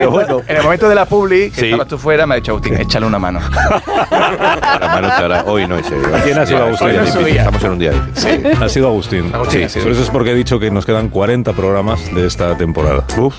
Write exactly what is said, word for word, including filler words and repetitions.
Bueno. En el momento de la publi, que sí. estabas tú fuera, me ha dicho Agustín, échale una mano. La mano te hará, hoy no es serio. ¿Quién ha sido Agustín? No Estamos en un día difícil. Sí. Ha sido Agustín. Agustín sí, sí. Por eso es porque he dicho que nos quedan cuarenta programas de esta temporada. Uf.